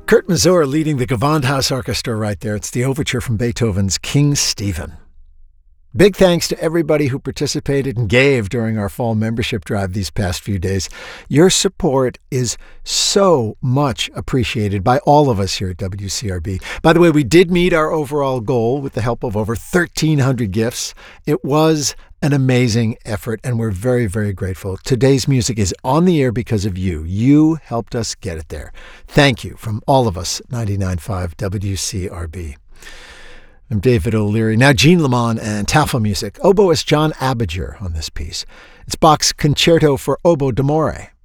Kurt Masur leading the Gewandhaus Orchestra right there. It's the overture from Beethoven's King Stephen. Big thanks to everybody who participated and gave during our fall membership drive these past few days. Your support is so much appreciated by all of us here at WCRB. By the way, we did meet our overall goal with the help of over 1,300 gifts. It was an amazing effort, and we're very, very grateful. Today's music is on the air because of you. You helped us get it there. Thank you from all of us at 99.5 WCRB. I'm David O'Leary. Now Jean Lamont and Tafel music. Oboist John Abinger on this piece. It's Bach's Concerto for Oboe d'Amore.